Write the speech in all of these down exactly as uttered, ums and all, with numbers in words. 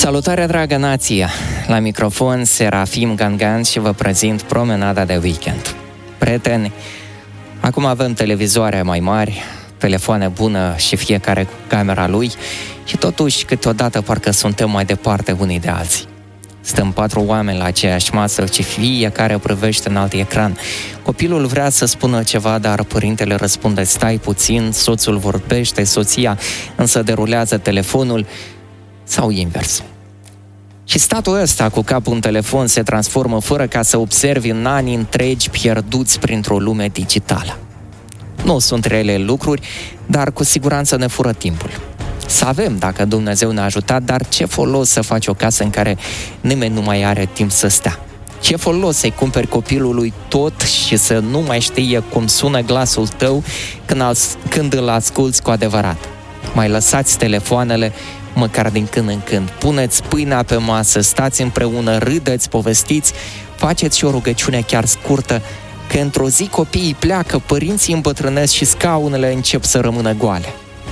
Salutare, dragă nație! La microfon Serafim Gangan și vă prezint promenada de weekend. Prieteni, acum avem televizoare mai mari, telefoane bună și fiecare cu camera lui și totuși câteodată parcă suntem mai departe unii de alții. Stăm patru oameni la aceeași masă și fiecare privește în alt ecran. Copilul vrea să spună ceva, dar părintele răspunde: stai puțin, soțul vorbește, soția însă derulează telefonul, sau invers. Și statul ăsta cu capul în telefon se transformă fără ca să observi în ani întregi pierduți printr-o lume digitală. Nu sunt rele lucruri, dar cu siguranță ne fură timpul. Să avem, dacă Dumnezeu ne-a ajutat, dar ce folos să faci o casă în care nimeni nu mai are timp să stea? Ce folos să-i cumperi copilului tot și să nu mai știe cum sună glasul tău când, as- când îl asculți cu adevărat? Mai lăsați telefoanele măcar din când în când. Puneți pâinea pe masă, stați împreună, râdeți, povestiți, faceți și o rugăciune chiar scurtă, că într-o zi copiii pleacă, părinții îmbătrânesc și scaunele încep să rămână goale.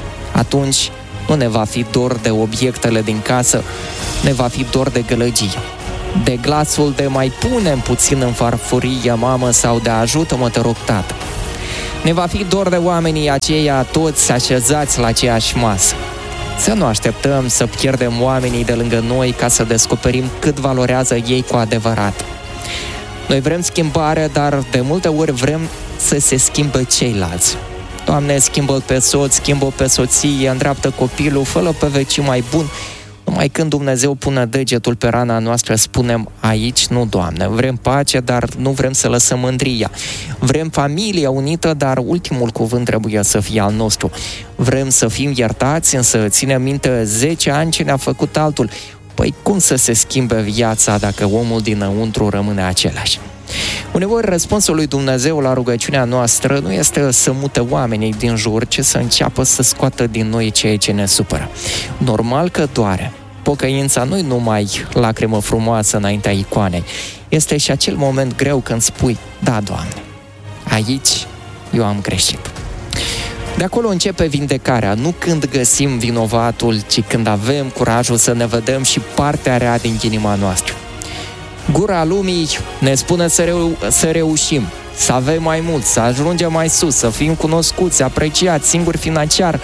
Atunci nu ne va fi dor de obiectele din casă, ne va fi dor de gălăgie, de glasul de mai punem puțin în farfurie, mamă, sau de ajută-mă, te rog, tată. Ne va fi dor de oamenii aceia toți așezați la aceeași masă. Să nu așteptăm să pierdem oamenii de lângă noi ca să descoperim cât valorează ei cu adevărat. Noi vrem schimbare, dar de multe ori vrem să se schimbe ceilalți. Doamne, schimbă-l pe soț, schimbă-l pe soție, îndreaptă copilul, fă-l pe vecin mai bun. Numai când Dumnezeu pune degetul pe rana noastră, spunem: aici nu, Doamne, vrem pace, dar nu vrem să lăsăm mândria. Vrem familie unită, dar ultimul cuvânt trebuie să fie al nostru. Vrem să fim iertați, însă ținem minte zece ani ce ne-a făcut altul. Păi cum să se schimbe viața dacă omul dinăuntru rămâne același? Uneori răspunsul lui Dumnezeu la rugăciunea noastră nu este să mute oamenii din jur, ci să înceapă să scoată din noi ceea ce ne supără. Normal că doare. Pocăința nu-i numai lacrimă frumoasă înaintea icoanei. Este și acel moment greu când spui: da, Doamne, aici eu am greșit. De acolo începe vindecarea, nu când găsim vinovatul, ci când avem curajul să ne vedem și partea rea din inima noastră. Gura lumii ne spune să, reu- să reușim, să avem mai mult, să ajungem mai sus, să fim cunoscuți, apreciați, singuri financiar.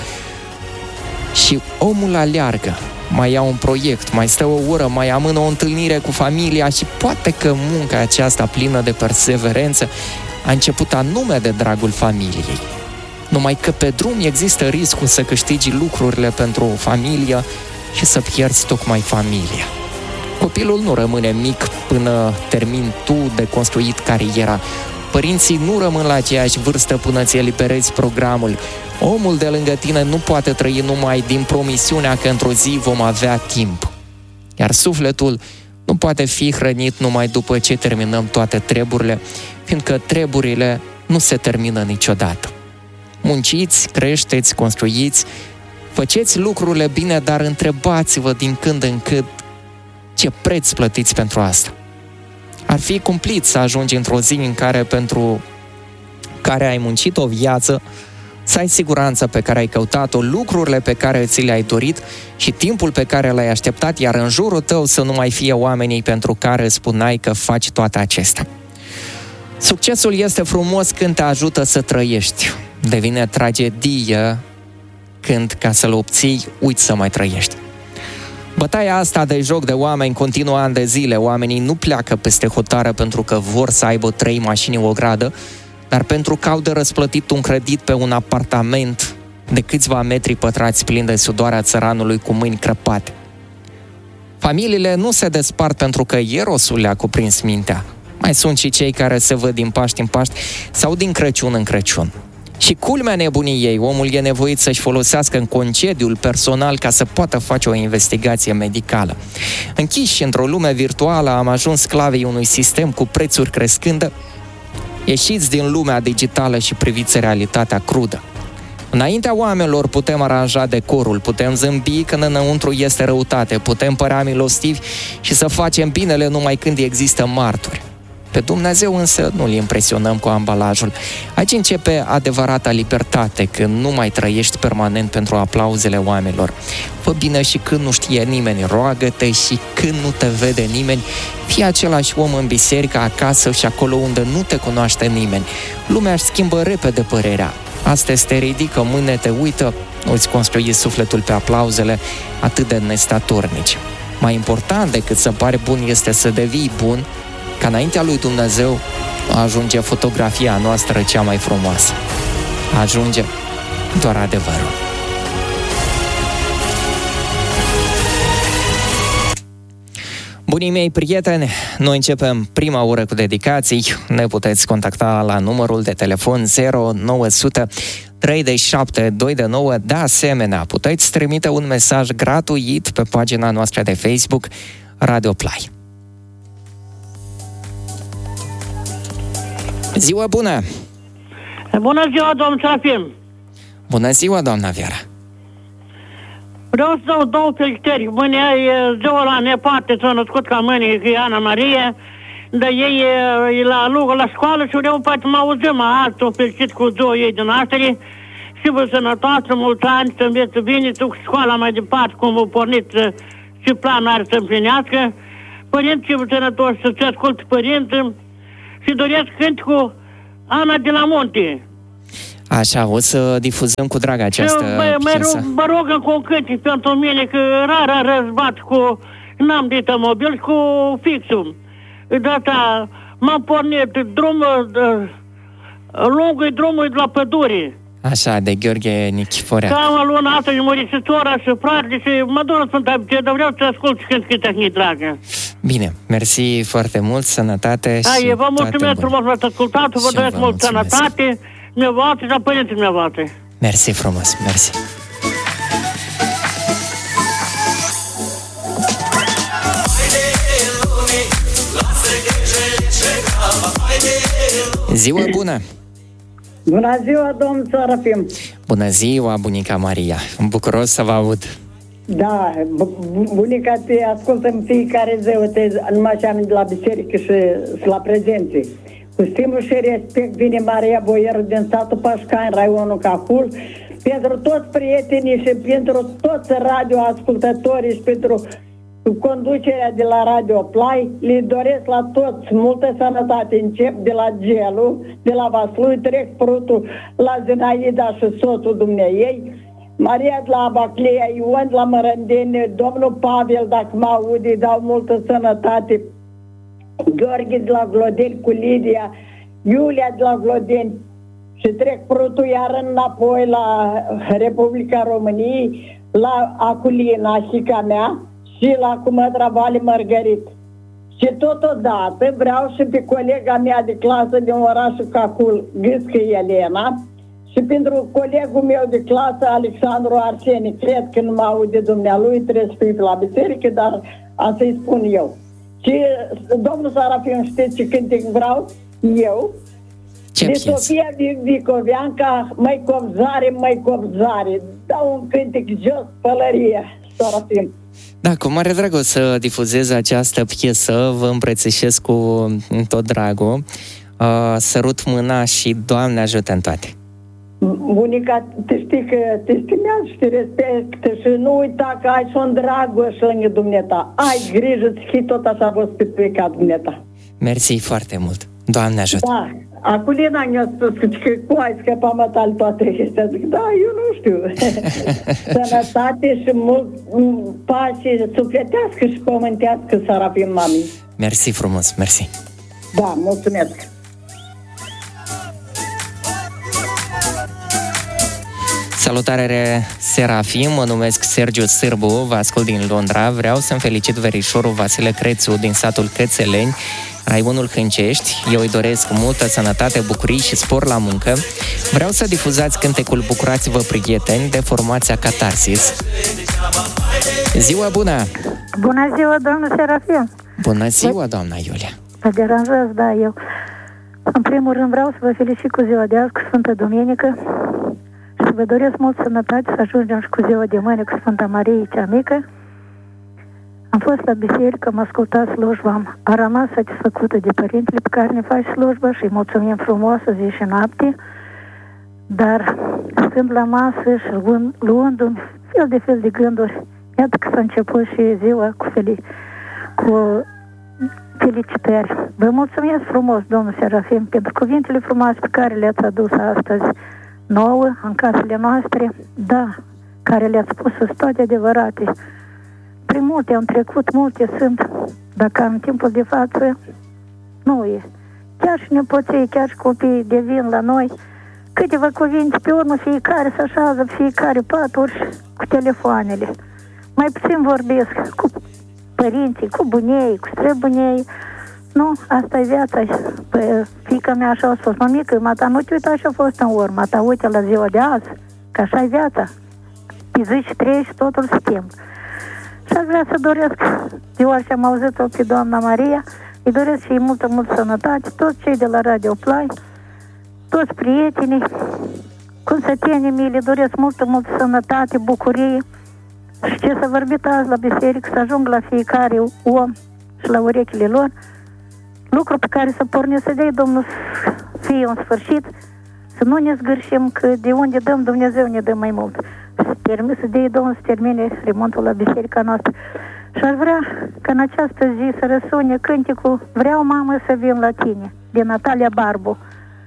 Și omul aleargă, mai ia un proiect, mai stă o oră, mai amână o întâlnire cu familia și poate că munca aceasta plină de perseverență a început anume de dragul familiei. Numai că pe drum există riscul să câștigi lucrurile pentru o familie și să pierzi tocmai familia. Copilul nu rămâne mic până termini tu de construit cariera. Părinții nu rămân la aceeași vârstă până ți eliberezi programul. Omul de lângă tine nu poate trăi numai din promisiunea că într-o zi vom avea timp. Iar sufletul nu poate fi hrănit numai după ce terminăm toate treburile, fiindcă treburile nu se termină niciodată. Munciți, creșteți, construiți, faceți lucrurile bine, dar întrebați-vă din când în când ce preț plătiți pentru asta. Ar fi cumplit să ajungi într-o zi în care pentru care ai muncit o viață, să ai siguranța pe care ai căutat-o, lucrurile pe care ți le-ai dorit și timpul pe care l-ai așteptat, iar în jurul tău să nu mai fie oamenii pentru care spuneai că faci toate acestea. Succesul este frumos când te ajută să trăiești. Devine tragedie când, ca să-l obții, uiți să mai trăiești. Bătaia asta de joc de oameni continuă ani de zile. Oamenii nu pleacă peste hotară pentru că vor să aibă trei mașini o gradă, dar pentru că au de răsplătit un credit pe un apartament de câțiva metri pătrați plin de sudoarea țăranului cu mâini crăpate. Familiile nu se despart pentru că Ierosul le-a cuprins mintea. Mai sunt și cei care se văd din Paști în Paști sau din Crăciun în Crăciun. Și culmea nebuniei, omul e nevoit să-și folosească în concediul personal ca să poată face o investigație medicală. Închiși într-o lume virtuală, am ajuns sclavii unui sistem cu prețuri crescânde. Ieșiți din lumea digitală și priviți realitatea crudă. Înaintea oamenilor putem aranja decorul, putem zâmbi când înăuntru este răutate, putem părea milostivi și să facem binele numai când există martori. Pe Dumnezeu însă nu-L impresionăm cu ambalajul. Aici începe adevărata libertate, când nu mai trăiești permanent pentru aplauzele oamenilor. Fă bine și când nu știe nimeni, roagă-te și când nu te vede nimeni, fii același om în biserică, acasă și acolo unde nu te cunoaște nimeni. Lumea își schimbă repede părerea. Astăzi te ridică, mâine te uită, nu-ți construi sufletul pe aplauzele atât de nestatornici. Mai important decât să pari bun este să devii bun, ca înaintea lui Dumnezeu ajunge fotografia noastră cea mai frumoasă. Ajunge doar adevărul. Bunii mei prieteni, noi începem prima oră cu dedicații. Ne puteți contacta la numărul de telefon zero nouă zero zero trei șapte doi nouă. De asemenea, puteți trimite un mesaj gratuit pe pagina noastră de Facebook Radio Play. Ziua bună! Bună ziua, domn Serafim! Bună ziua, doamna Viera! Vreau să dau două felicitări. Mâine e ziua la nepoate, s-a născut ca mâine, e Ana Marie, dar ei e la lugă la școală și vreau poate mă auzim azi, o felicit cu ziua ei de naștere și vă sănătoasă, mulți ani, să înveți bine, tu cu școala mai departe, cum a pornit și plan are să împlinească. Părinți, și vă sănătoși, să-ți asculte părinți și doresc cânt cu Ana de la Munte. Așa, o să difuzăm cu drag această mă, piesă. Mă rog în concret pentru mine, că rar răzbat cu... N-am dit mobil cu fixul. De asta m-am pornit drumul... Lungul drumul de la pădure. Așa, de Gheorghe Nichiforea. Ca o lună asta e murit și sora și frate și mă doră Sfânta Biserică, dar vreau să ascult și când câte dragă. Bine, mersi foarte mult, sănătate Hai, și vă mulțumesc frumos, v-ați ascultat, vă doresc mult sănătate, dumneavoastră și părinții dumneavoastră. Mersi frumos, mersi. Ziua bună! Bună ziua, domn Serafim! Bună ziua, bunica Maria! Bucuros să vă aud! Da, bunica te ascultă în fiecare zi, uite, numai și am de la biserică și, și la prezențe. Cu stimul și respect vine Maria Boieră din satul Pașcani, raionul Cahul, pentru toți prietenii și pentru toți radioascultătorii și pentru conducerea de la Radio Play. Le doresc la toți multă sănătate. Încep de la Gelu, de la Vaslui, trec prutul la Zinaida și soțul dumneiei, Maria de la Abaclea, Ion de la Mărândeni, domnul Pavel, dacă mă aude, dau multă sănătate, Gheorghe de la Glodeni cu Lidia, Iulia de la Glodeni și trec prutul iar înapoi la Republica României, la Aculina, hica mea, și la Cumătra Vale Mărgărit. Și totodată vreau și pe colega mea de clasă din orașul Cacul, Gâscă Elena, și pentru colegul meu de clasă, Alexandru Arseni, cred că nu mă aude dumnealui, trebuie să fie la biserică, dar am să-i spun eu. Și domnul Serafim, știți ce cântec vreau? Eu. Ce de piesă? Sofia Vicoveanca, Măi Copzare, Măi Copzare. Dau un cântec jos, pălărie, Serafim. Da, cu mare drag o să difuzez această piesă, vă îmbrățișez cu tot dragul. Uh, sărut mâna și Doamne ajută în toate. Bunica, te știi că te stimează și te respectă și nu uita că ai și un dragoș lângă dumneata. Ai grijă, ți tot așa vă spui ca dumneata. Mersi foarte mult. Doamne ajută. Da, Aculina mi-a spus că, că cum ai scăpat mătale toate acestea. Zic, da, eu nu știu. Sănătate și mult pace sufletească și pământească, Serafim, mami. Mersi frumos, mersi. Da, mulțumesc. Salutare Serafim, mă numesc Sergiu Sârbu, vă ascult din Londra. Vreau să-mi felicit verișorul Vasile Crețu din satul Cățeleni, raionul Hâncești. Eu îi doresc multă sănătate, bucurii și spor la muncă. Vreau să difuzați cântecul Bucurați-vă prieteni de formația Catarsis. Ziua bună! Bună ziua, domnul Serafim! Bună ziua, doamna Iulia! Mă deranjez, da, eu. În primul rând vreau să vă felicit cu ziua de azi, cu Sfântă Duminică, și vă doresc mult sănătate, să ajungem și cu ziua de mâine cu Sfânta Marie cea Mică. Am fost la biserică, am ascultat slujba, am, a rămas satisfăcută de părintele pe care ne face slujba și îi mulțumim frumos zi și noapte, dar stând la masă și luându-mi fel de fel de gânduri, iată că s-a început și ziua cu, fel- cu felicitări. Vă mulțumesc frumos, domnul Serafim, pentru cuvintele frumoase pe care le-ați adus astăzi nouă, în casele noastre, da, care le-ați spus sunt toate adevărate. Prin multe am trecut, multe sunt, dacă în timpul de față nu e. Chiar și nepoții, chiar și copiii devin la noi câteva cuvinte, pe urmă fiecare se așează, fiecare paturi cu telefoanele. Mai puțin vorbesc cu părinții, cu bunei, cu străbunei. Nu, asta e viața. Păi, fiica mea așa a spus, mămică, mata, nu te uita așa a fost în urmă, mata, uite la ziua de azi, că așa e viața. Pe zi și trei și totul se schimbă. Și aș vrea să doresc, de ori ce am auzit-o pe doamna Maria, îi doresc și multă, multă sănătate, toți cei de la Radio Play, toți prietenii, consătenii mei, le doresc multă, multă sănătate, bucurie și ce s-a vorbit azi la biserică, să ajung la fiecare om și la urechile lor, lucru pe care să pornim să dea Domnul să fie în sfârșit, să nu ne zgârșim, că de unde dăm Dumnezeu ne dă mai mult. Să, termin, să dea Domnul să termine remontul la biserica noastră. Și aș vrea ca în această zi să răsune cânticul Vreau, mamă, să vin la tine, de Natalia Barbu.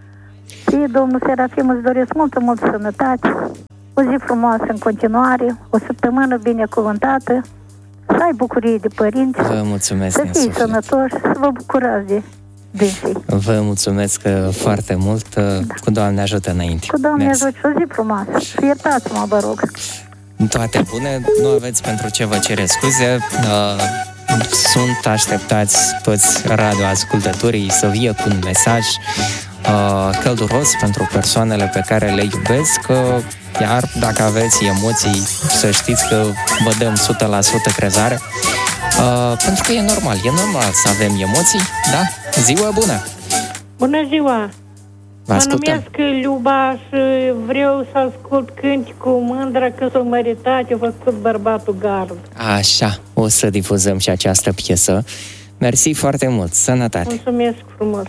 Și Domnul Serafim îți doresc multă, multă sănătate, o zi frumoasă în continuare, o săptămână binecuvântată, să ai bucurie de părinți, vă mulțumesc, să fii sănătoși, să vă bucurați de dânsii. Vă mulțumesc foarte mult, da. Cu Doamne ajută înainte. Cu Doamne ajută, o zi frumoasă și iertați-mă, vă rog. Toate bune, nu aveți pentru ce vă cere scuze. Uh, sunt așteptați toți radioascultătorii să vie cu un mesaj uh, călduros pentru persoanele pe care le iubesc, uh, iar dacă aveți emoții, să știți că vă dăm o sută la sută crezare, uh, pentru că e normal, e normal să avem emoții, da? Ziua bună! Bună ziua! Vă mă numesc Liuba și vreau să ascult cânticul Mândră că s-o măritat, eu făcut bărbatul gard. Așa, o să difuzăm și această piesă. Mersi foarte mult, sănătate! Mulțumesc frumos!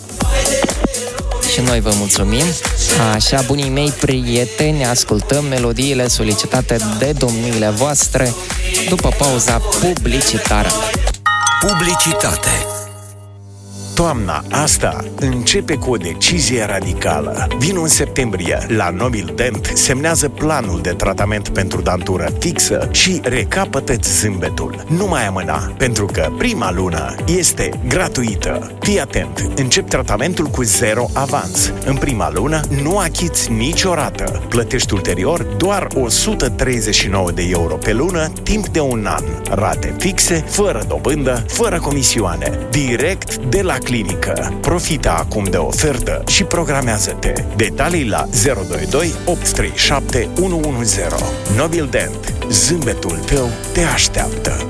Și noi vă mulțumim. Așa, bunii mei prieteni, ascultăm melodiile solicitate de domniile voastre după pauza publicitară. Publicitate. Toamna asta începe cu o decizie radicală. Vino în septembrie, la Nobil Dent semnează planul de tratament pentru dantură fixă și recapătă-ți zâmbetul. Nu mai amâna, pentru că prima lună este gratuită. Fii atent, încep tratamentul cu zero avans. În prima lună nu achiți nicio rată. Plătești ulterior doar o sută treizeci și nouă de euro pe lună, timp de un an. Rate fixe, fără dobândă, fără comisioane. Direct de la clinică. Profită acum de ofertă și programează-te. Detalii la zero doi doi opt trei șapte unu unu zero. Nobil Dent. Zâmbetul tău te așteaptă.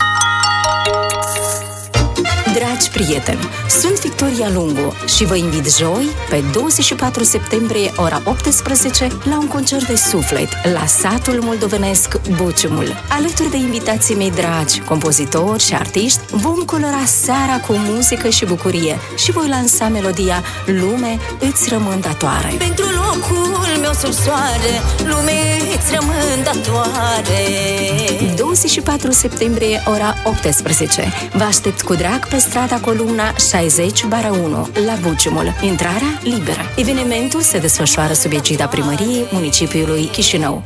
Dragi prieteni, sunt Victoria Lungu și vă invit joi, pe douăzeci și patru septembrie, ora optsprezece, la un concert de suflet la satul moldovenesc Buciumul. Alături de invitații mei dragi, compozitori și artiști, vom colora seara cu muzică și bucurie și voi lansa melodia Lume îți rămân datoare. Pentru locul meu sub soare, lume îți rămân datoare. douăzeci și patru septembrie, ora optsprezece. Vă aștept cu drag pe strada Columna șaizeci unu, la Buciumul. Intrarea liberă. Evenimentul se desfășoară sub egida primăriei municipiului Chișinău.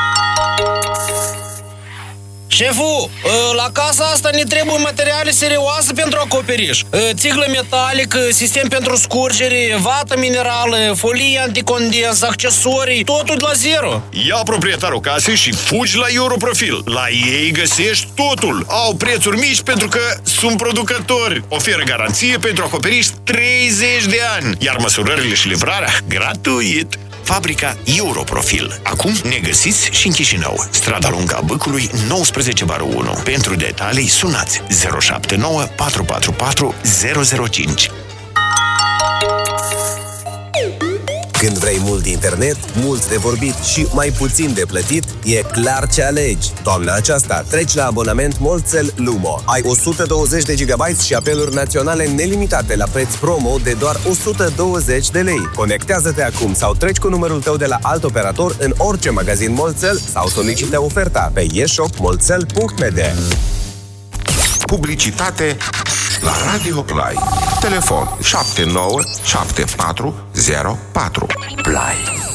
Șeful, la casa asta ne trebuie materiale serioase pentru acoperiș. Țiglă metalică, sistem pentru scurgere, vată minerală, folie anticondens, accesorii, totul de la zero. Ia proprietarul casei și fugi la Europrofil. La ei găsești totul. Au prețuri mici pentru că sunt producători. Oferă garanție pentru acoperiș treizeci de ani, iar măsurările și livrarea gratuit. Fabrica Europrofil. Acum ne găsiți și în Chișinău. Strada Lungă a Bâcului nouăsprezece unu. Pentru detalii sunați zero șapte nouă patru patru patru zero zero cinci. Când vrei mult internet, mult de vorbit și mai puțin de plătit, e clar ce alegi. Toamna aceasta treci la abonament Molcel Lumo. Ai o sută douăzeci de gigabyte și apeluri naționale nelimitate la preț promo de doar o sută douăzeci de lei. Conectează-te acum sau treci cu numărul tău de la alt operator în orice magazin Molcel sau solicită oferta pe e shop molcel punct m d. Publicitate la Radio Play. Telefon șapte nouă șapte patru zero patru. Play.